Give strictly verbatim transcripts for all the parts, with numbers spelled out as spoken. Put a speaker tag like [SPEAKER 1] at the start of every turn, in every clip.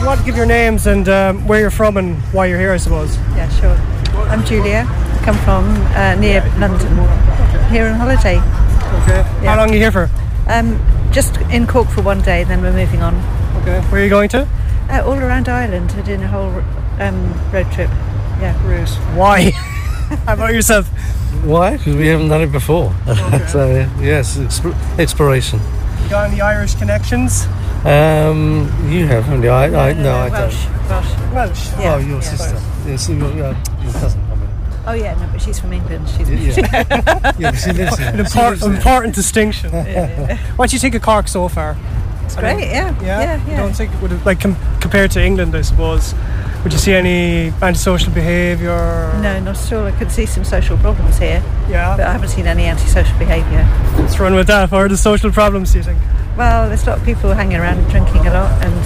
[SPEAKER 1] want to give your names and um, where you're from and why you're here, I suppose.
[SPEAKER 2] Yeah, sure. I'm Julia. I come from uh, near London. Here on holiday.
[SPEAKER 1] Okay. Yeah. How long are you here for?
[SPEAKER 2] Um, just in Cork for one day, then we're moving on.
[SPEAKER 1] Okay. Where are you going to?
[SPEAKER 2] Uh, all around Ireland. We're doing a whole um, road trip. Yeah.
[SPEAKER 1] Great. Why? How about yourself?
[SPEAKER 3] Why? Because we haven't done it before. Okay. So, yes, exp- exploration.
[SPEAKER 1] You got any Irish connections?
[SPEAKER 3] Um, you have, haven't you? I, I, no, I
[SPEAKER 2] Welsh.
[SPEAKER 3] don't.
[SPEAKER 2] Welsh.
[SPEAKER 1] Welsh?
[SPEAKER 3] Yeah. Oh, your
[SPEAKER 2] yeah.
[SPEAKER 3] sister. Yes, your, your, your cousin. I mean.
[SPEAKER 2] Oh, yeah, no, but she's from England. She's
[SPEAKER 3] yeah. yeah, she lives here.
[SPEAKER 1] An important, important distinction.
[SPEAKER 2] yeah, yeah.
[SPEAKER 1] What do you think of Cork so far?
[SPEAKER 2] It's great, yeah.
[SPEAKER 1] Yeah?
[SPEAKER 2] Yeah, yeah.
[SPEAKER 1] You don't think, would it, like, com- compared to England, I suppose, would you see any antisocial behaviour?
[SPEAKER 2] No, not at all. I could see some social problems here.
[SPEAKER 1] Yeah.
[SPEAKER 2] But I haven't seen any antisocial behaviour.
[SPEAKER 1] Let's run with that. What are the social problems, do you think?
[SPEAKER 2] Well, there's a lot of people hanging around drinking a lot and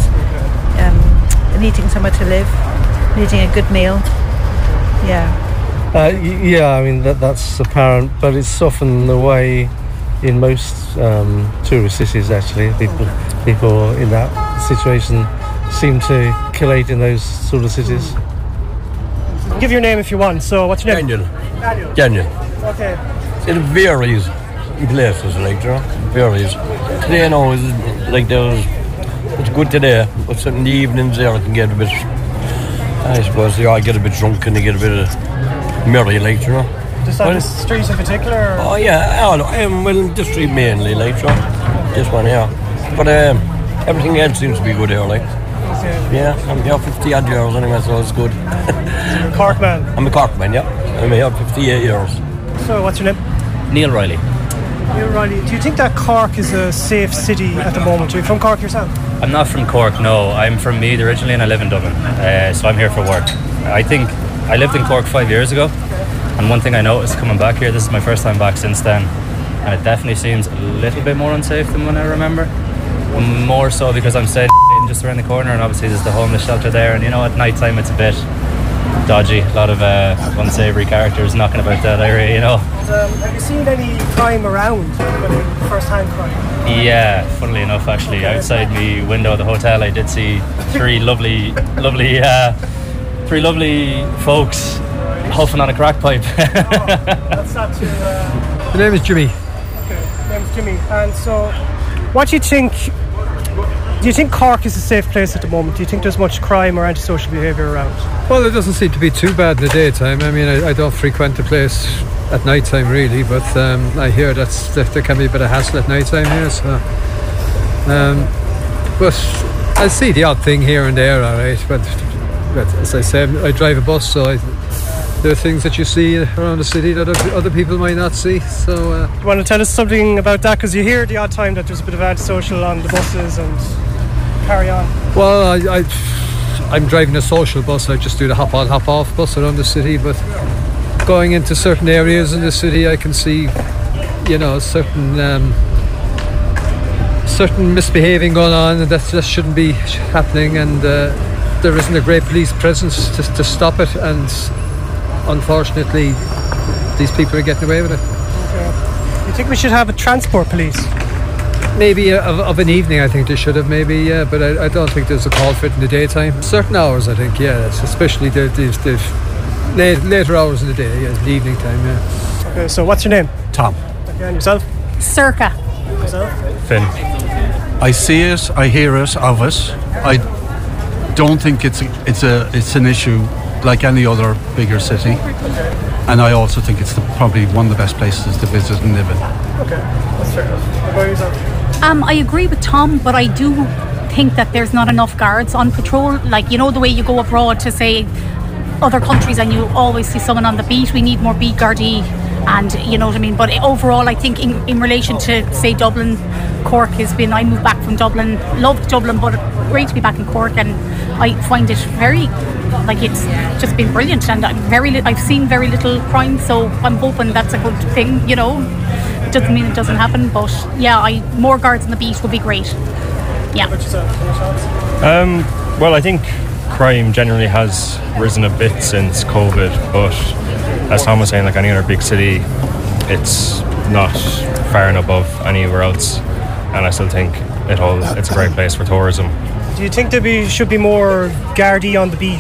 [SPEAKER 2] um, needing somewhere to live, needing a good meal. Yeah.
[SPEAKER 3] Uh, y- yeah, I mean, that that's apparent, but it's often the way in most um, tourist cities, actually. People, people in that situation seem to collate in those sort of cities.
[SPEAKER 1] Give your name if you want. So, what's your name?
[SPEAKER 4] Daniel.
[SPEAKER 1] Daniel.
[SPEAKER 4] Daniel.
[SPEAKER 1] Okay.
[SPEAKER 4] It varies in places, like, you know, it varies. Today, now, is like there's, it's good today, but in the evenings there, it can get a bit, I suppose, they all get a bit drunk and they get a bit of merry, like, you know.
[SPEAKER 1] Just on the street in particular? Or?
[SPEAKER 4] Oh, yeah, I um, well, the street mainly, like, you know, this one here. But um, everything else seems to be good here, like.
[SPEAKER 1] Okay.
[SPEAKER 4] Yeah, I'm here fifty odd years anyway, so it's good.
[SPEAKER 1] So you're a Cork man?
[SPEAKER 4] I'm a Cork man, yeah. I'm here fifty-eight years.
[SPEAKER 1] So, what's your name?
[SPEAKER 5] Neil Riley.
[SPEAKER 1] Neil Riley. Do you think that Cork is a safe city at the moment? Are you from Cork yourself?
[SPEAKER 5] I'm not from Cork, no. I'm from Meath originally and I live in Dublin. Uh, so I'm here for work. I think I lived in Cork five years ago. And one thing I noticed coming back here, this is my first time back since then, and it definitely seems a little bit more unsafe than when I remember. More so because I'm staying just around the corner, and obviously there's the homeless shelter there, and you know, at night time it's a bit dodgy. A lot of uh, unsavoury characters knocking about that area, you know.
[SPEAKER 1] Um, have you seen any crime around? Any first-time crime?
[SPEAKER 5] Yeah, funnily enough, actually, outside the window of the hotel, I did see three lovely, lovely, uh, three lovely folks huffing on a crack pipe.
[SPEAKER 1] Oh, that's not too... Uh...
[SPEAKER 6] My name is Jimmy.
[SPEAKER 1] Okay, my name is Jimmy. And so, what do you think... Do you think Cork is a safe place at the moment? Do you think there's much crime or antisocial behaviour around?
[SPEAKER 6] Well, it doesn't seem to be too bad in the daytime. I mean, I, I don't frequent the place at night time really, but um, I hear that's, that there can be a bit of hassle at night time here. So, um, but I see the odd thing here and there, all right. But, but as I said, I drive a bus, so I, there are things that you see around the city that other, other people might not see. So, uh,
[SPEAKER 1] you want to tell us something about that? Because you hear the odd time that there's a bit of antisocial on the buses and carry on.
[SPEAKER 6] Well, I, I, I'm driving a social bus. I just do the hop on, hop off bus around the city. But going into certain areas in the city, I can see, you know, certain um, certain misbehaving going on, and that that shouldn't be happening. And uh, there isn't a great police presence to, to stop it. And unfortunately, these people are getting away with it.
[SPEAKER 1] Okay. You think we should have a transport police?
[SPEAKER 6] Maybe of, of an evening, I think they should have, maybe, yeah, but I, I don't think there's a call for it in the daytime. Certain hours, I think, yeah, it's especially the, the, the late, later hours in the day, yeah, the evening time, yeah.
[SPEAKER 1] Okay, so what's your name?
[SPEAKER 7] Tom.
[SPEAKER 1] Okay, and yourself?
[SPEAKER 8] Circa.
[SPEAKER 1] Yourself?
[SPEAKER 5] Finn.
[SPEAKER 7] I see it, I hear it of it. I don't think it's a, it's a it's an issue like any other bigger city, and I also think it's the, probably one of the best places to visit and live in.
[SPEAKER 1] Okay, that's fair enough. What about yourself?
[SPEAKER 8] Um, I agree with Tom, but I do think that there's not enough guards on patrol. Like, you know, the way you go abroad to, say, other countries and you always see someone on the beat. We need more beat guardie, and you know what I mean. But overall, I think in, in relation to, say, Dublin, Cork has been, I moved back from Dublin, loved Dublin, but great to be back in Cork, and I find it very, like, it's just been brilliant, and I'm very I've seen very little crime, so I'm hoping that's a good thing, you know. It doesn't mean it doesn't happen, but yeah, I more guards on the beat would be great. Yeah.
[SPEAKER 9] Um, well, I think crime generally has risen a bit since COVID, but as Tom was saying, like any other big city, it's not far and above anywhere else, and I still think it all it's a great place for tourism.
[SPEAKER 1] Do you think there be, should be more Gardaí on the beat?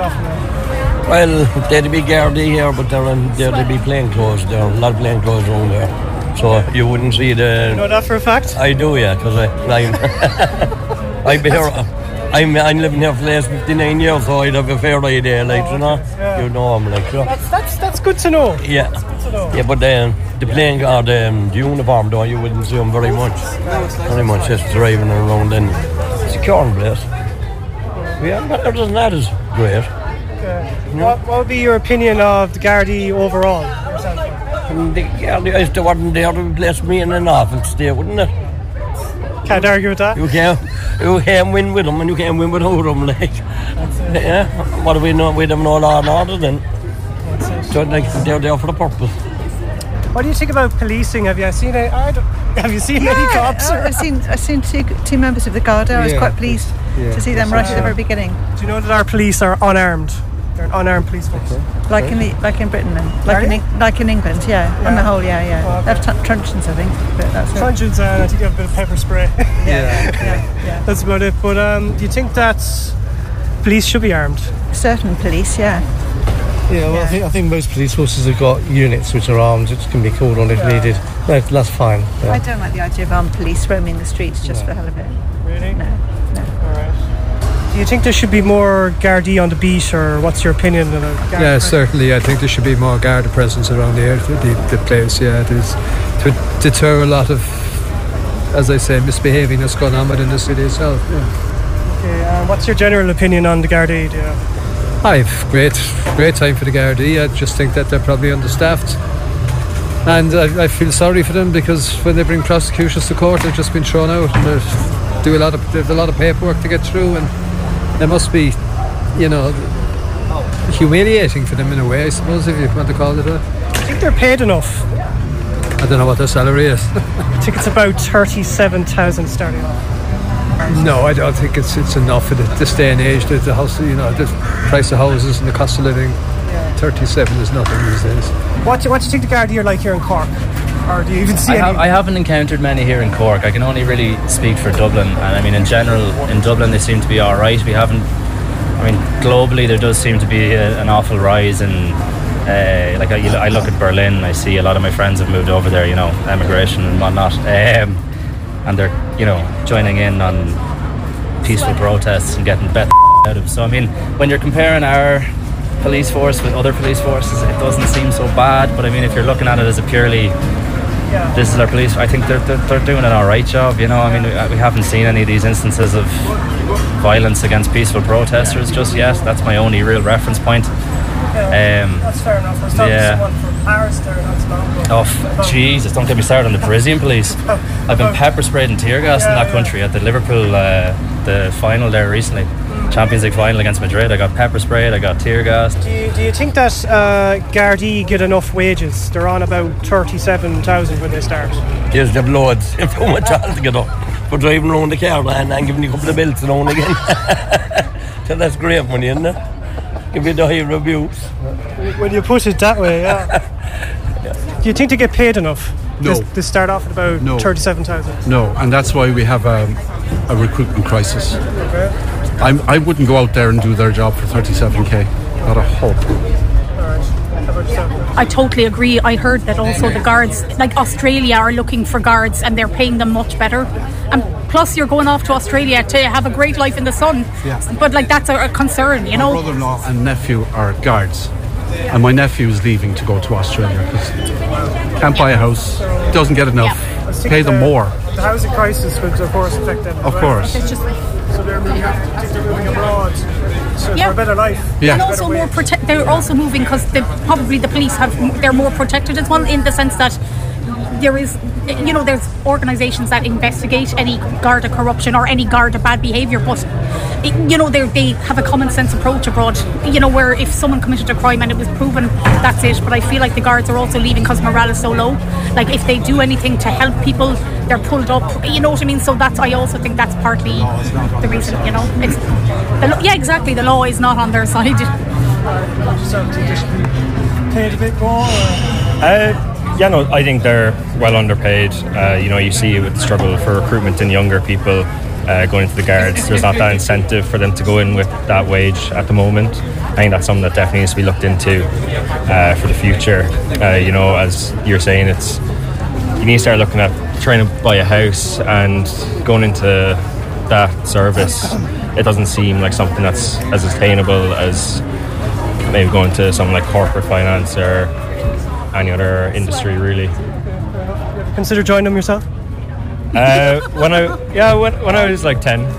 [SPEAKER 4] Well, there'd be Gardaí here, but there there'd be plain clothes. There are a lot of plain clothes around there, so you wouldn't see the.
[SPEAKER 1] You know that for a fact?
[SPEAKER 4] I do, yeah, because I, I'm, I've been here. I'm, I'm living here for the last fifty-nine years, so I'd have a fair idea, like, oh, you know, yeah. You know, I'm like, so.
[SPEAKER 1] That's that's that's good to know.
[SPEAKER 4] Yeah,
[SPEAKER 1] that's good to know.
[SPEAKER 4] Yeah, but um, the plain or the, um, the uniform, though, you wouldn't see them very much, very much. Just driving around and secure place. Yeah, but other than that is great.
[SPEAKER 1] Okay. What, what would be your opinion of the Gardaí overall?
[SPEAKER 4] The Gardaí, I still wasn't there to replace me in an awful state, wouldn't it?
[SPEAKER 1] Can't argue with that.
[SPEAKER 4] You can't, you can't win with them and you can't win without them, like. Yeah, what do we know? We don't know law and order then. So like, they're there for the purpose.
[SPEAKER 1] What do you think about policing? Have you seen any, I don't, have you seen
[SPEAKER 2] yeah,
[SPEAKER 1] any cops?
[SPEAKER 2] I've seen I've seen two, two members of the Garda. I was
[SPEAKER 3] Yeah.
[SPEAKER 2] quite pleased
[SPEAKER 3] Yeah.
[SPEAKER 2] to see them right at the very beginning.
[SPEAKER 1] Do you know that our police are unarmed? They're an unarmed police force.
[SPEAKER 2] Like in the like in Britain, then. Like
[SPEAKER 1] Are
[SPEAKER 2] in
[SPEAKER 1] you?
[SPEAKER 2] Eng- like in England, yeah.
[SPEAKER 1] Yeah.
[SPEAKER 2] On the whole, yeah, yeah.
[SPEAKER 1] Oh, okay.
[SPEAKER 2] They have t- truncheons, I think. But that's it.
[SPEAKER 1] Truncheons, and I think you have a bit of pepper spray.
[SPEAKER 2] Yeah, yeah, yeah.
[SPEAKER 1] That's about it. But um, do you think that police should be armed?
[SPEAKER 2] Certain police, yeah.
[SPEAKER 3] Yeah, well,
[SPEAKER 2] Yeah.
[SPEAKER 3] I think I think most police forces have got units which are armed, which can be called on if
[SPEAKER 1] Yeah.
[SPEAKER 3] needed. No, that's fine. Yeah.
[SPEAKER 2] I don't like the idea of armed police roaming the streets just for the hell of it.
[SPEAKER 1] Really?
[SPEAKER 2] No, no.
[SPEAKER 1] Alright. Do you think there should be more Gardaí on the beat, or what's your opinion of a Garda?
[SPEAKER 6] Yeah, certainly. I think there should be more Garda presence around the, the, the place. Yeah, it is to deter a lot of, as I say, misbehaving that's going on within the city itself. Yeah.
[SPEAKER 1] Okay, um, what's your general opinion on the Gardaí? Do you?
[SPEAKER 6] I've great, great time for the Gardaí. I just think that they're probably understaffed, and I, I feel sorry for them because when they bring prosecutions to court, they've just been thrown out. And they do a lot of, there's a lot of paperwork to get through, and they must be, you know, humiliating for them in a way, I suppose, if you want to call it that.
[SPEAKER 1] Do you think they're paid enough?
[SPEAKER 6] I don't know what their salary is.
[SPEAKER 1] I think it's about thirty-seven thousand starting off.
[SPEAKER 6] No, I don't think it's it's enough for the, this day and age. The, the house, you know, the price of houses and the cost of living.
[SPEAKER 1] Yeah.
[SPEAKER 6] thirty-seven is nothing these days.
[SPEAKER 1] What do, what do you think the Gardaí are like here in Cork? Or do you even see
[SPEAKER 5] I,
[SPEAKER 1] any?
[SPEAKER 5] have, I haven't encountered many here in Cork. I can only really speak for Dublin, and I mean in general in Dublin they seem to be alright. We haven't, I mean globally there does seem to be a, an awful rise in uh, like I, I look at Berlin, I see a lot of my friends have moved over there, you know, emigration and whatnot, um, and they're, you know, joining in on peaceful protests and getting better out of. So I mean when you're comparing our police force with other police forces, it doesn't seem so bad, but I mean if you're looking at it as a purely
[SPEAKER 1] Yeah.
[SPEAKER 5] this is our police, I think they're, they're, they're doing an alright job, you know. I mean we, we haven't seen any of these instances of violence against peaceful protesters just yet. That's my only real reference point.
[SPEAKER 1] Okay.
[SPEAKER 5] Um,
[SPEAKER 1] That's fair enough. I was talking
[SPEAKER 5] yeah.
[SPEAKER 1] to someone from Paris there not so long ago.
[SPEAKER 5] oh f- Jesus, don't get me started on the Parisian police. I've been pepper sprayed and tear gassed
[SPEAKER 1] Yeah,
[SPEAKER 5] in that
[SPEAKER 1] yeah.
[SPEAKER 5] country at the Liverpool uh, the final there recently, Champions League final against Madrid. I got pepper sprayed, I got tear gassed.
[SPEAKER 1] Do you, do you think that uh, Gardaí get enough wages? They're on about thirty-seven thousand when they start.
[SPEAKER 4] Yes, they've loads. They've too much all to get up for driving around the car and, and giving you a couple of belts and on again. So that's great money, isn't it? Give you the high reviews.
[SPEAKER 1] When you put it that way, yeah. Do you think they get paid enough?
[SPEAKER 7] No.
[SPEAKER 1] They, they start off at about
[SPEAKER 7] No.
[SPEAKER 1] thirty-seven thousand.
[SPEAKER 7] No, and that's why we have a, a recruitment crisis.
[SPEAKER 1] Okay.
[SPEAKER 7] I'm, I wouldn't go out there and do their job for thirty-seven k. Not a hope.
[SPEAKER 8] I totally agree. I heard that also the guards, like Australia, are looking for guards and they're paying them much better. And plus, you're going off to Australia to have a great life in the sun.
[SPEAKER 7] Yeah.
[SPEAKER 8] But like that's a, a concern, you
[SPEAKER 7] My
[SPEAKER 8] know.
[SPEAKER 7] brother-in-law and nephew are guards, and my nephew is leaving to go to Australia because can't buy a house, doesn't get enough, pay them more.
[SPEAKER 1] The housing crisis would, of course, affect them. as
[SPEAKER 7] Of
[SPEAKER 1] well.
[SPEAKER 7] course.
[SPEAKER 8] It's just,
[SPEAKER 1] So they're moving, I think they're moving abroad so
[SPEAKER 8] Yeah.
[SPEAKER 1] for a better life.
[SPEAKER 7] Yeah.
[SPEAKER 8] and also more prote- they're also moving because probably the police have they're more protected as well, in the sense that there is, you know, there's organisations that investigate any Garda corruption or any Garda bad behaviour, but it, you know, they they have a common sense approach abroad, you know, where if someone committed a crime and it was proven, that's it. But I feel like the guards are also leaving because morale is so low. Like if they do anything to help people, they're pulled up, you know what I mean? So that's, I also think that's partly the reason, you know. It's the, lo- yeah, exactly, the law is not on their side.
[SPEAKER 1] So do you just paid a bit more? Or?
[SPEAKER 9] Uh, yeah, no, I think they're well underpaid. Uh, you know, you see with the struggle for recruitment in younger people, uh, going into the guards. There's not that incentive for them to go in with that wage at the moment. I think that's something that definitely needs to be looked into uh, for the future. Uh, you know, as you're saying, it's you need to start looking at trying to buy a house and going into that service. It doesn't seem like something that's as attainable as maybe going to something like corporate finance or any other industry, really.
[SPEAKER 1] Consider joining them yourself?
[SPEAKER 9] Uh, when I yeah when, when I was like ten,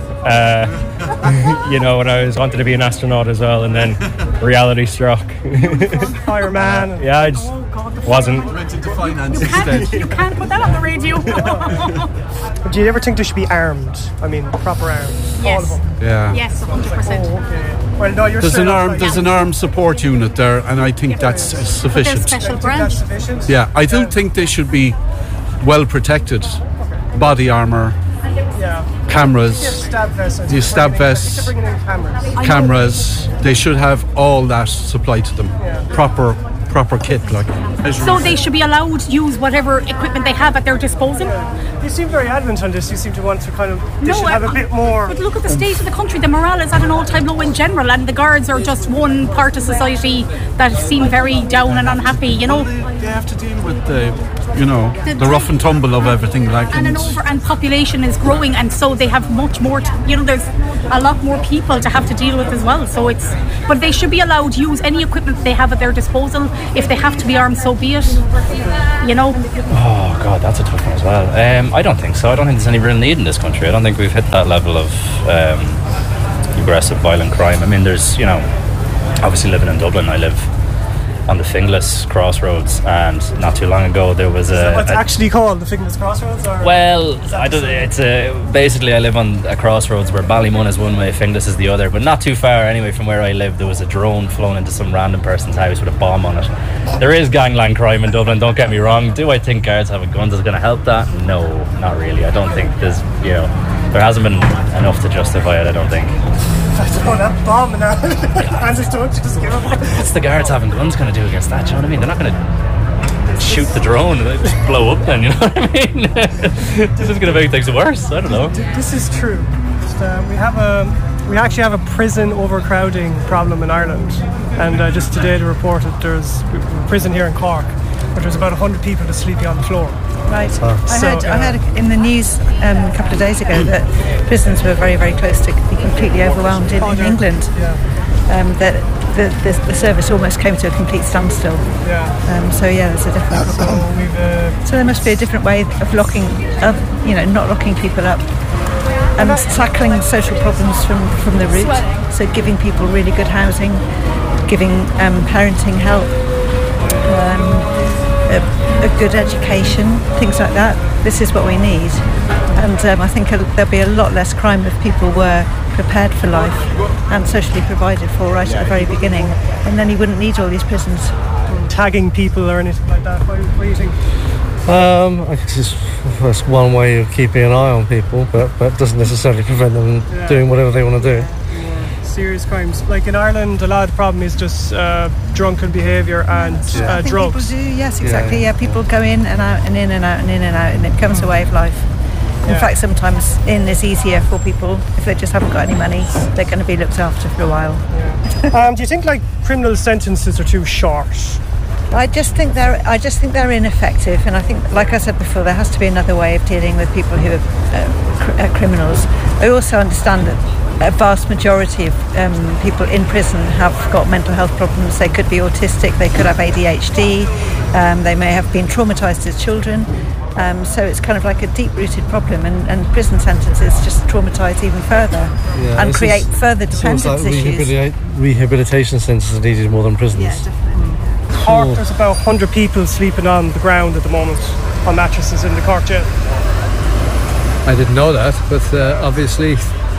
[SPEAKER 9] uh, you know, when I was wanted to be an astronaut as well, and then reality struck.
[SPEAKER 1] Fireman.
[SPEAKER 9] Yeah, I just wasn't.
[SPEAKER 7] Went into finance
[SPEAKER 8] You can't,
[SPEAKER 7] instead.
[SPEAKER 8] you can't put that on the radio.
[SPEAKER 1] Do you ever think they should be armed? I mean, proper armed. All of
[SPEAKER 8] Yes.
[SPEAKER 1] them.
[SPEAKER 7] Yeah.
[SPEAKER 8] Yes, one hundred percent.
[SPEAKER 1] Oh, okay. Well, no, you're
[SPEAKER 7] There's
[SPEAKER 1] straight
[SPEAKER 7] an
[SPEAKER 1] up,
[SPEAKER 7] armed
[SPEAKER 1] like-
[SPEAKER 7] there's an armed support unit there, and I think that's
[SPEAKER 8] There's
[SPEAKER 7] sufficient.
[SPEAKER 8] special
[SPEAKER 1] Think
[SPEAKER 8] branch.
[SPEAKER 1] that's sufficient?
[SPEAKER 7] Yeah, I do think they should be well protected. Body armor,
[SPEAKER 1] Yeah.
[SPEAKER 7] cameras,
[SPEAKER 1] You have stab vests. I think
[SPEAKER 7] You
[SPEAKER 1] they're
[SPEAKER 7] stab
[SPEAKER 1] bringing in-
[SPEAKER 7] vests.
[SPEAKER 1] They're bringing in cameras.
[SPEAKER 7] cameras. They should have all that supplied to them. Proper proper kit, like.
[SPEAKER 8] So they should be allowed to use whatever equipment they have at their disposal.
[SPEAKER 1] You seem very adamant on this. You seem to want to kind of. They
[SPEAKER 8] No,
[SPEAKER 1] should have
[SPEAKER 8] I-
[SPEAKER 1] a bit more.
[SPEAKER 8] But look at the state of the country. The morale is at an all-time low in general, and the guards are just one part of society that seem very down and unhappy. You know,
[SPEAKER 7] They have to deal with the, you know,
[SPEAKER 8] The-
[SPEAKER 7] the rough and tumble of everything, like.
[SPEAKER 8] and an
[SPEAKER 7] and-
[SPEAKER 8] over and population is growing, and so they have much more. To, you know, there's a lot more people to have to deal with as well. So it's, but they should be allowed to use any equipment they have at their disposal. If they have to be armed, so be it. You know,
[SPEAKER 5] Oh God, that's a tough one as well. Um, I don't think so. I don't think there's any real need in this country. I don't think we've hit that level of um, aggressive, violent crime. I mean, there's, you know, obviously living in Dublin, I live on the Finglas Crossroads, and not too long ago there was a.
[SPEAKER 1] What's
[SPEAKER 5] a
[SPEAKER 1] actually called the Finglas Crossroads? Or?
[SPEAKER 5] well, I don't. It's a basically I live on a crossroads where Ballymun is one way, Finglas is the other, but not too far anyway from where I live. There was a drone flown into some random person's house with a bomb on it. There is gangland crime in Dublin. Don't get me wrong. Do I think guards having guns is going to help that? No, not really. I don't think there's. You know, there hasn't been enough to justify it. I don't think.
[SPEAKER 1] I don't know, that bomb and that. And don't you just give up?
[SPEAKER 5] What's the guards having guns going to do against that? Do you know what I mean? They're not going to shoot the drone and they just blow up then, you know what I mean? This is going to make things worse. I don't know.
[SPEAKER 1] This is true. Just, uh, we have a. We actually have a prison overcrowding problem in Ireland, and uh, just today they reported there's a prison here in Cork, but there's about one hundred people just sleeping on the floor.
[SPEAKER 2] Right. I
[SPEAKER 1] So,
[SPEAKER 2] heard. I
[SPEAKER 1] uh,
[SPEAKER 2] heard in the news um, a couple of days ago that prisons were very, very close to be completely overwhelmed in,
[SPEAKER 1] Oh,
[SPEAKER 2] in
[SPEAKER 1] they're-
[SPEAKER 2] England.
[SPEAKER 1] Yeah,
[SPEAKER 2] Um, that the, the the service almost came to a complete standstill.
[SPEAKER 1] yeah.
[SPEAKER 2] Um, so yeah, there's a different
[SPEAKER 1] So
[SPEAKER 2] problem.
[SPEAKER 1] we've. Uh,
[SPEAKER 2] So there must be a different way of locking, of you know, not locking people up and tackling social problems from, from the root. So giving people really good housing, giving um, parenting help, um, a, a good education, things like that. This is what we need. And um, I think there'll be a lot less crime if people were prepared for life and socially provided for right at the very beginning. And then you wouldn't need all these prisons.
[SPEAKER 1] tagging people or anything like that. What, what do you think?
[SPEAKER 3] Um, I guess it's, that's one way of keeping an eye on people, but that doesn't necessarily prevent them
[SPEAKER 1] Yeah.
[SPEAKER 3] doing whatever they want to do.
[SPEAKER 1] Serious crimes. Like in Ireland, a lot of the problem is just uh, drunken behaviour and
[SPEAKER 2] I
[SPEAKER 1] uh,
[SPEAKER 2] think
[SPEAKER 1] drugs.
[SPEAKER 2] People do, yes, exactly. Yeah. people go in and out and in and out and in and out, and it becomes a way of life. In
[SPEAKER 1] Yeah.
[SPEAKER 2] fact, sometimes in is easier for people if they just haven't got any money. They're going to be looked after for a while.
[SPEAKER 1] Um, do you think like criminal sentences are too short?
[SPEAKER 2] I just think they're. I just think they're ineffective, and I think, like I said before, there has to be another way of dealing with people who are uh, cr- uh, criminals. I also understand that a vast majority of um, people in prison have got mental health problems. They could be autistic, they could have A D H D, um, they may have been traumatised as children. Um, so it's kind of like a deep-rooted problem, and, and prison sentences just traumatise even further
[SPEAKER 3] Yeah,
[SPEAKER 2] and
[SPEAKER 3] this
[SPEAKER 2] create
[SPEAKER 3] is-
[SPEAKER 2] further
[SPEAKER 3] Sounds
[SPEAKER 2] dependence
[SPEAKER 3] like
[SPEAKER 2] issues.
[SPEAKER 3] rehabilita- rehabilitation centres are needed more than prisons.
[SPEAKER 2] Yeah, definitely.
[SPEAKER 1] Cork, there's about one hundred people sleeping on the ground at the moment on mattresses in the Cork jail.
[SPEAKER 6] I didn't know that, but uh, obviously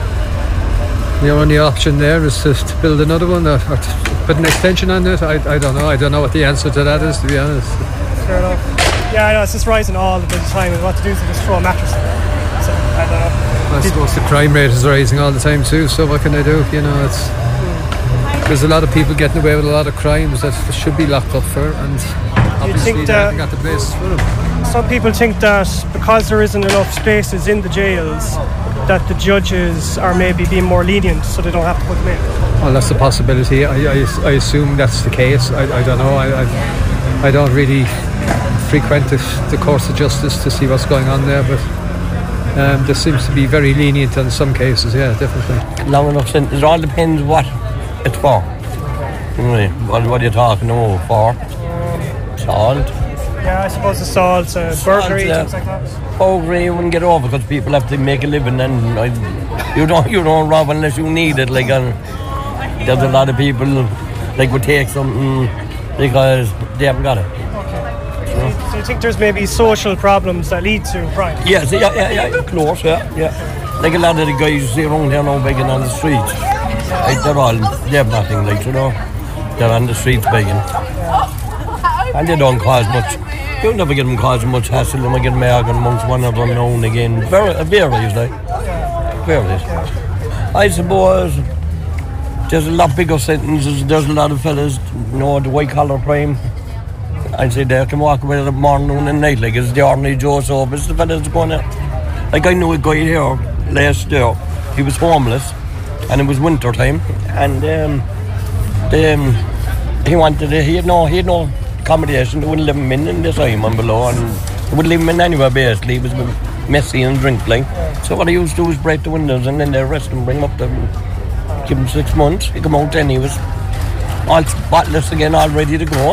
[SPEAKER 6] the only option there is to, to build another one or, or to put an extension on it. I, I don't know. I don't know what the answer to that is, to be honest.
[SPEAKER 1] Fair enough. Yeah, I know, it's just rising all the time, and what to do is to just throw a mattress in there. So, I don't know.
[SPEAKER 6] I suppose the crime rate is rising all the time too, so what can I do? You know, it's there's a lot of people getting away with a lot of crimes that should be locked up for, and obviously
[SPEAKER 1] think
[SPEAKER 6] they
[SPEAKER 1] that-
[SPEAKER 6] haven't got the basis for them.
[SPEAKER 1] Some people think that because there isn't enough spaces in the jails, that the judges are maybe being more lenient so they don't have to put them in?
[SPEAKER 6] Well, that's a possibility. I, I, I assume that's the case. I, I don't know. I, I, I don't really frequent the, the courts of justice to see what's going on there, but um, there seems to be very lenient in some cases. Yeah, definitely.
[SPEAKER 4] Long enough sentence. It all depends what it's for. Anyway, what, what are you talking about for? Assault.
[SPEAKER 1] Yeah, I suppose assault, uh, burglary,
[SPEAKER 4] yeah.
[SPEAKER 1] things like that.
[SPEAKER 4] Burglary you wouldn't get over because people have to make a living, and uh, you don't you don't rob unless you need it. Like, uh, there's a lot of people like would take something because they haven't got it.
[SPEAKER 1] Okay. So you, so you think there's maybe social problems that lead to crime?
[SPEAKER 4] Yes, yeah, yeah, yeah, yeah, close, yeah, yeah. Like a lot of the guys you see around here now begging on the street. Like they're all, they have nothing, like, you know. They're on the streets begging. And they don't cause much. You never get them causing much hassle. You might get them arguing amongst one of them now and again. Very, it varies, like. Varies. I suppose there's a lot bigger sentences. There's a lot of fellas, you know, the white collar crime. I'd say they can walk away the morning, noon and night, like it's the ordinary Joe soap. It's the fellas going out. Like I knew a guy here last year. He was homeless and it was winter time, and um, the, um, he wanted it. He had no, he had no accommodation. They wouldn't leave him in in the time and below, and they wouldn't leave him in anywhere basically. He was messy and drink like. So what I used to do was break the windows and then they arrest him, bring him up to give him six months. He come out then he was all spotless again, all ready to go.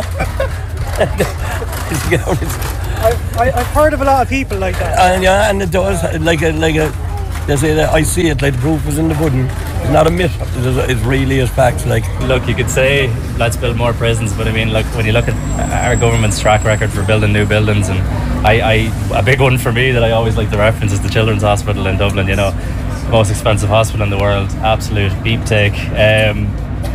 [SPEAKER 1] I, I, I've heard of a lot of people like that.
[SPEAKER 4] And yeah, and it does like a like a. They say that I see it like the proof is in the pudding. It's not a myth. It really is facts. Like,
[SPEAKER 5] look, you could say let's build more prisons, but I mean, look, when you look at our government's track record for building new buildings, and I, I a big one for me that I always like to reference is the Children's Hospital in Dublin. You know, most expensive hospital in the world, absolute beep take. Um,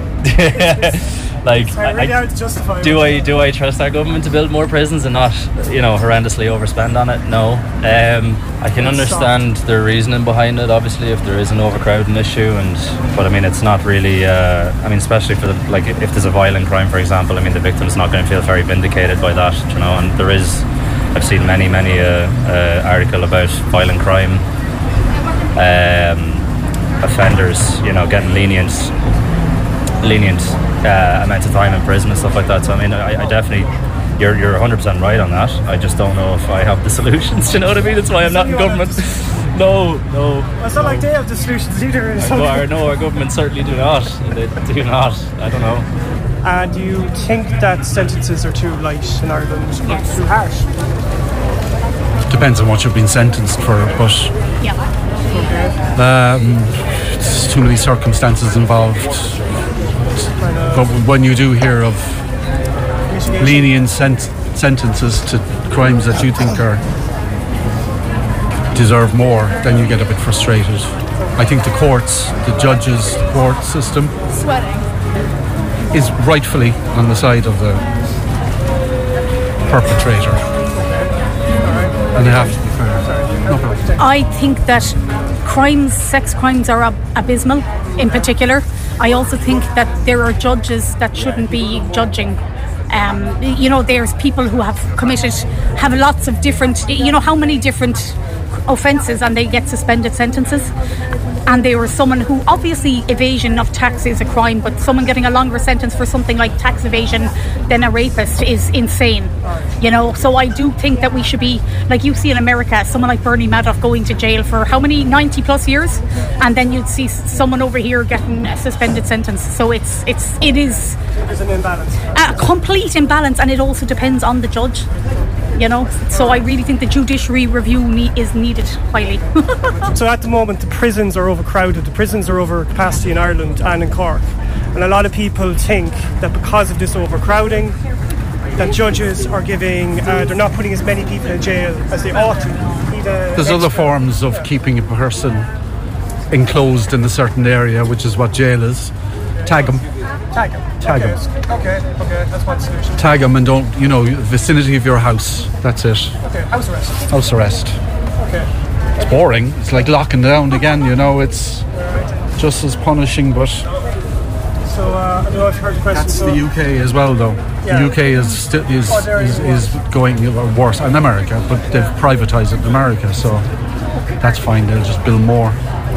[SPEAKER 5] like,
[SPEAKER 1] I really hard to justify
[SPEAKER 5] do I do I trust our government to build more prisons and not, you know, horrendously overspend on it? No. Um, I can understand the reasoning behind it. Obviously, if there is an overcrowding issue, and but I mean, it's not really. Uh, I mean, especially for the like, if there's a violent crime, for example, I mean, the victim's not going to feel very vindicated by that, you know. And there is, I've seen many, many uh, uh, article about violent crime um, offenders, you know, getting lenient. lenient uh, amount of time in prison and stuff like that. So I mean, I, I definitely, you're you're one hundred percent right on that. I just don't know if I have the solutions. You know what I mean? That's why I'm not in government. No, no.
[SPEAKER 1] Well, it's not like they have the solutions either.
[SPEAKER 5] No, our, no, our government certainly do not. They do not. I don't know.
[SPEAKER 1] And do you think that sentences are too light in Ireland or too harsh?
[SPEAKER 7] Depends on what you've been sentenced for, but
[SPEAKER 8] Yeah.
[SPEAKER 7] um, there's too many circumstances involved. But when you do hear of lenient sent- sentences to crimes that you think are deserve more, then you get a bit frustrated. I think the courts, the judges, the court system is rightfully on the side of the perpetrator, and they have to be fair. No problem.
[SPEAKER 8] I think that crimes, sex crimes are ab- abysmal in particular. I also think that there are judges that shouldn't be judging. Um, you know, there's people who have committed, have lots of different, you know, how many different offences, and they get suspended sentences. And there was someone who, obviously evasion of tax is a crime, but someone getting a longer sentence for something like tax evasion than a rapist is insane, you know. So I do think that we should be, like you see in America, someone like Bernie Madoff going to jail for how many, ninety plus years, and then you'd see someone over here getting a suspended sentence. So it's it's it is
[SPEAKER 1] There's an imbalance.
[SPEAKER 8] a complete imbalance, and it also depends on the judge, you know. So I really think the judiciary review ne- is needed highly.
[SPEAKER 1] So at the moment the prisons are overcrowded, the prisons are over capacity in Ireland and in Cork, and a lot of people think that because of this overcrowding that judges are giving uh, they're not putting as many people in jail as they ought to.
[SPEAKER 7] There's other forms of keeping a person enclosed in a certain area, which is what jail is. Tag them.
[SPEAKER 1] Tag them.
[SPEAKER 7] Tag
[SPEAKER 1] okay.
[SPEAKER 7] them.
[SPEAKER 1] Okay, okay, that's one solution.
[SPEAKER 7] Tag them and don't, you know, vicinity of your house. That's it.
[SPEAKER 1] Okay, house arrest.
[SPEAKER 7] House arrest.
[SPEAKER 1] Okay.
[SPEAKER 7] It's boring. It's like locking down again, you know. It's just as punishing, but
[SPEAKER 1] So uh, I don't know if you heard the question.
[SPEAKER 7] That's
[SPEAKER 1] so
[SPEAKER 7] the U K as well, though.
[SPEAKER 1] Yeah.
[SPEAKER 7] The U K is sti- is,
[SPEAKER 1] Oh, there
[SPEAKER 7] is,
[SPEAKER 1] you
[SPEAKER 7] is going worse, and America, but they've privatised it in America, so that's fine. They'll just build more.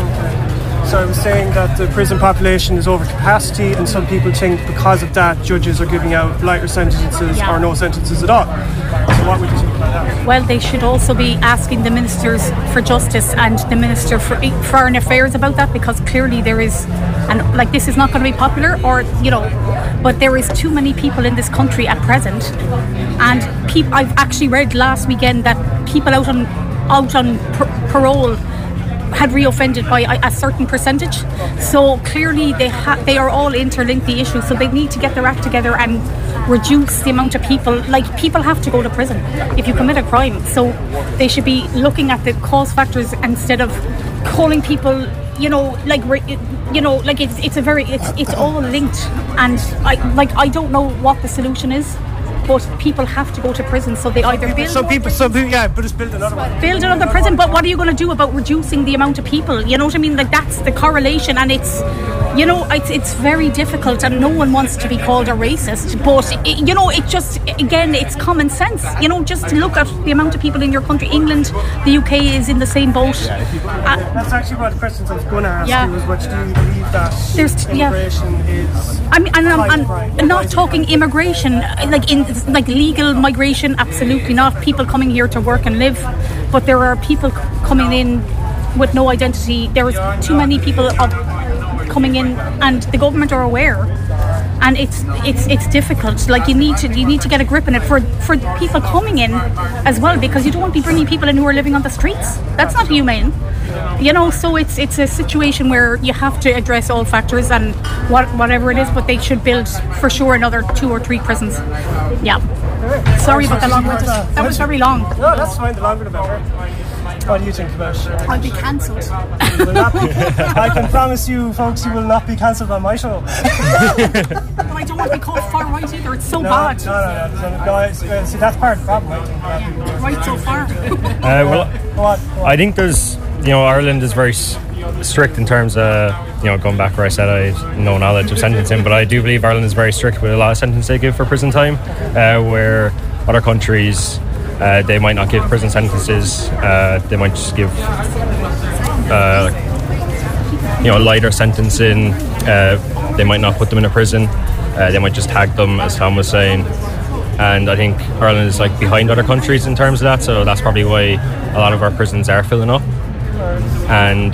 [SPEAKER 1] So I was saying that the prison population is over capacity, and some people think because of that, judges are giving out lighter sentences
[SPEAKER 8] Yeah.
[SPEAKER 1] or no sentences at all. So what would you think about that?
[SPEAKER 8] Well, they should also be asking the ministers for justice and the minister for foreign affairs about that, because clearly there is, and like this is not going to be popular, or you know, but there is too many people in this country at present, and peop- I've actually read last weekend that people out on out on par- parole had reoffended by a, a certain percentage. So clearly they ha- they are all interlinked, the issues. So they need to get their act together and reduce the amount of people. Like, people have to go to prison if you commit a crime. So they should be looking at the cause factors instead of calling people, you know, like, you know, like it's it's a very it's it's all linked. And I like I don't know what the solution is. But people have to go to prison, so they either build
[SPEAKER 1] Some people, some people, yeah, but just build another one.
[SPEAKER 8] build another prison. But what are you going to do about reducing the amount of people? You know what I mean? Like, that's the correlation, and it's, you know, it's it's very difficult, and no one wants to be called a racist. But it, you know, it just again, it's common sense. You know, just look at the amount of people in your country. England, the U K is in the same boat. Uh,
[SPEAKER 1] That's actually one of the questions I was going to ask
[SPEAKER 8] Yeah.
[SPEAKER 1] you. Was what do you believe that
[SPEAKER 8] There's- yeah.
[SPEAKER 1] immigration is?
[SPEAKER 8] I mean, and I'm,
[SPEAKER 1] Fight, right.
[SPEAKER 8] I'm not talking immigration, like in like legal migration. Absolutely not. People coming here to work and live, but there are people c- coming in with no identity. There is too many people of coming in, and the government are aware. And it's it's it's difficult. Like, you need to you need to get a grip on it for for people coming in as well, because you don't want to be bringing people in who are living on the streets. That's not humane. You know, so it's it's a situation where you have to address all factors and what whatever it is, but they should build for sure another two or three prisons. Yeah. Sorry about the long winded. That was very long.
[SPEAKER 1] No, that's fine. The longer the better. What do you think about it?
[SPEAKER 8] I'll be cancelled.
[SPEAKER 1] You will not be- I can promise you, folks, you will not be cancelled on my show.
[SPEAKER 8] But I don't want to be called far right either. It's so
[SPEAKER 1] No,
[SPEAKER 8] bad.
[SPEAKER 1] no, no, no. no it's, uh, see, that's part of the problem, I think.
[SPEAKER 8] Right so far.
[SPEAKER 9] Uh, well,
[SPEAKER 1] What? what?
[SPEAKER 9] I think there's, you know, Ireland is very s- strict in terms of, you know, going back where I said I had no knowledge of sentencing, but I do believe Ireland is very strict with a lot of sentences they give for prison time, uh, where other countries, uh, they might not give prison sentences, uh, they might just give, uh, you know, lighter sentencing, uh, they might not put them in a prison, uh, they might just tag them, as Tom was saying. And I think Ireland is like behind other countries in terms of that, so that's probably why a lot of our prisons are filling up. And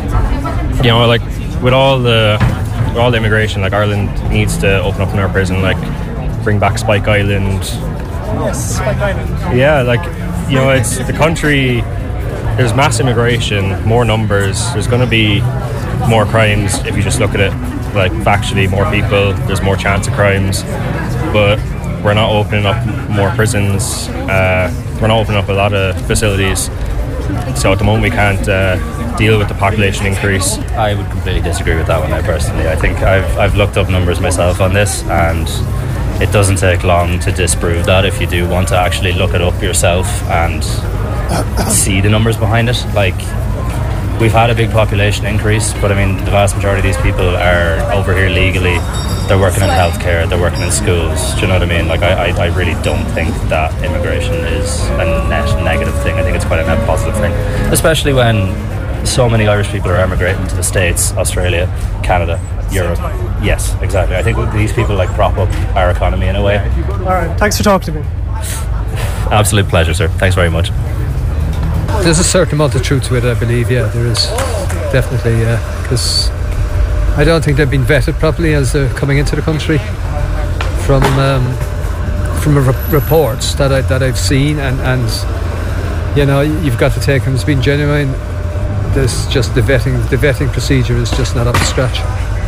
[SPEAKER 9] you know, like with all the with all the immigration, like Ireland needs to open up another prison, like bring back Spike Island.
[SPEAKER 1] Yes, Spike Island.
[SPEAKER 9] Yeah, like, you know, it's the country. There's mass immigration, more numbers. There's going to be more crimes if you just look at it like factually. More people, there's more chance of crimes, but we're not opening up more prisons. Uh, we're not opening up a lot of facilities. So at the moment we can't uh, deal with the population increase.
[SPEAKER 5] I would completely disagree with that one now, personally. I think I've, I've looked up numbers myself on this, and it doesn't take long to disprove that if you do want to actually look it up yourself and see the numbers behind it. Like, we've had a big population increase, but I mean, the vast majority of these people are over here legally. They're working in healthcare, they're working in schools. Do you know what I mean? Like, I, I, I really don't think that immigration is a net negative thing. I think it's quite a net positive thing, especially when so many Irish people are emigrating to the States, Australia, Canada, Europe. Yes, exactly. I think these people like prop up our economy in a way.
[SPEAKER 1] All right, thanks for talking to me.
[SPEAKER 5] Absolute pleasure, sir. Thanks very much.
[SPEAKER 6] There's a certain amount of truth to it, I believe. Yeah, there is definitely, yeah, because I don't think they've been vetted properly as they're coming into the country from um, from re- reports that I that I've seen, and, and you know, you've got to take them as being genuine. There's just the vetting the vetting procedure is just not up to scratch.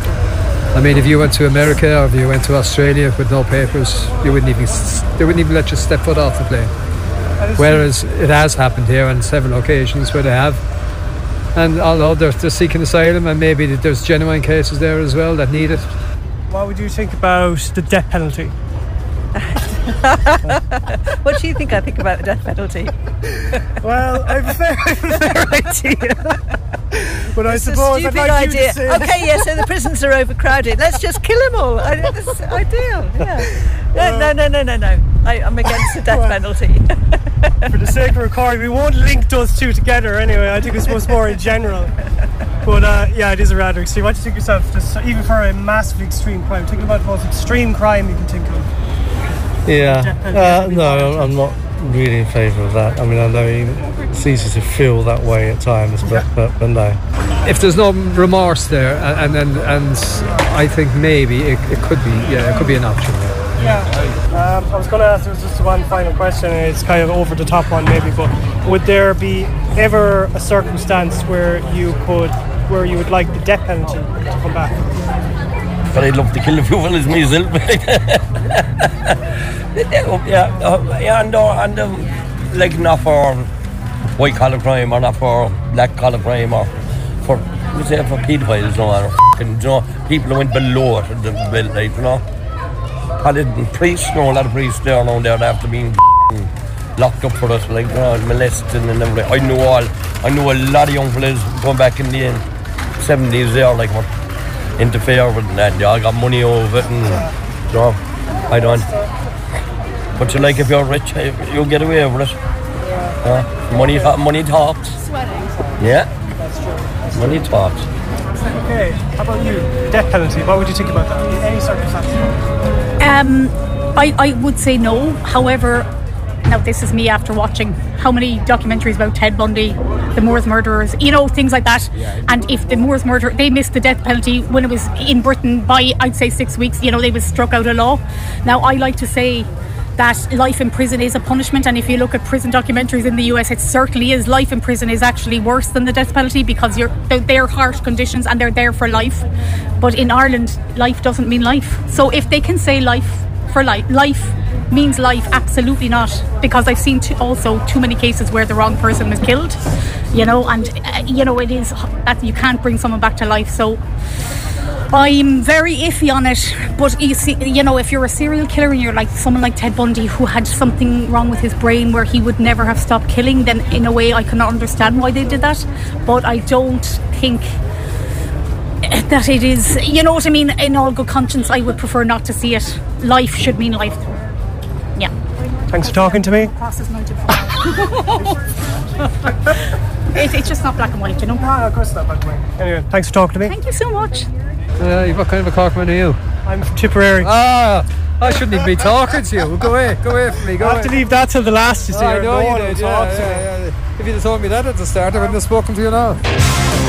[SPEAKER 6] I mean, if you went to America or if you went to Australia with no papers, you wouldn't even they wouldn't even let you step foot off the plane. Whereas it has happened here on several occasions where they have. And although they're, they're seeking asylum, and maybe there's genuine cases there as well that need it.
[SPEAKER 1] What would you think about the death penalty?
[SPEAKER 2] What do you think I think about the death penalty?
[SPEAKER 1] Well, I have a fair, I have a fair idea. But I
[SPEAKER 2] It's a
[SPEAKER 1] suppose
[SPEAKER 2] stupid
[SPEAKER 1] I'd like
[SPEAKER 2] idea.
[SPEAKER 1] you to say
[SPEAKER 2] Okay, yeah, so the prisons are overcrowded. Let's just kill them all. I, that's ideal. Yeah. No, no, no, no, no, no. I, I'm against the death penalty.
[SPEAKER 1] For the sake of recording, we won't link those two together anyway. I think it's supposed more in general. But uh, yeah, it is a rather extreme. What do you think yourself? Just, uh, even for a massively extreme crime, thinking about the most extreme crime you can think of.
[SPEAKER 3] Yeah, uh, no, I'm not really in favour of that. I mean, I know it's easy to feel that way at times, but but, but no.
[SPEAKER 6] If there's no remorse there, and and and I think maybe it, it could be, yeah, it could be an option.
[SPEAKER 1] Yeah. Um, I was going to ask, there was just one final question, and it's kind of over the top one maybe, but would there be ever a circumstance where you could, where you would like the death penalty to come back?
[SPEAKER 4] But I'd love to kill a few fellas myself. yeah, uh, yeah, and, uh, and um, like not for white collar crime or not for black collar crime or for, we say for paedophiles, no, or fucking, you know, people who went below it, the belt, like, you know. Paladin priests, no, a lot of priests there now there after being locked up for us, like, you know, molesting and everything. I know all, I know a lot of young fellas going back in the seventies there, like, were interfere with that. They all got money over it, and you know, I don't. But you like, if you're rich, you'll get away with it. Uh, money, money talks.
[SPEAKER 8] Sweating.
[SPEAKER 4] Yeah, money talks.
[SPEAKER 1] Okay, how about you? Death penalty, what would you think about that? In any circumstance?
[SPEAKER 8] Um, I, I would say no. However, now this is me after watching how many documentaries about Ted Bundy, the Moors murderers, you know, things like that. And if the Moors murder, they missed the death penalty when it was in Britain by, I'd say, six weeks, you know, they was struck out of law. Now, I like to say that life in prison is a punishment, and if you look at prison documentaries in the U S, it certainly is. Life in prison is actually worse than the death penalty because you're they're, they're harsh conditions and they're there for life. But in Ireland, life doesn't mean life. So if they can say life for life, life means life, absolutely not. Because I've seen too, also too many cases where the wrong person was killed, you know, and uh, you know, it is that you can't bring someone back to life. So I'm very iffy on it, but you see, you know, if you're a serial killer and you're like someone like Ted Bundy who had something wrong with his brain where he would never have stopped killing, then in a way I cannot understand why they did that. But I don't think that it is, you know what I mean, in all good conscience I would prefer not to see it. Life should mean life. Yeah.
[SPEAKER 1] Thanks for talking to me.
[SPEAKER 8] it, it's just not black and white, you know.
[SPEAKER 1] Ah, of course not black and white. Anyway, thanks for talking to me.
[SPEAKER 8] Thank you so much.
[SPEAKER 6] Uh, what kind of a Corkman are you?
[SPEAKER 1] I'm from Tipperary.
[SPEAKER 6] Ah, I shouldn't even be talking to you. Go away, go away from me. Go
[SPEAKER 1] I
[SPEAKER 6] away.
[SPEAKER 1] have to leave that till the last, you see.
[SPEAKER 6] Oh, I know
[SPEAKER 1] no
[SPEAKER 6] you
[SPEAKER 1] one
[SPEAKER 6] did.
[SPEAKER 1] will
[SPEAKER 6] Yeah,
[SPEAKER 1] talk to
[SPEAKER 6] yeah,
[SPEAKER 1] me.
[SPEAKER 6] yeah. If you'd have told me that at the start, I wouldn't have spoken to you now.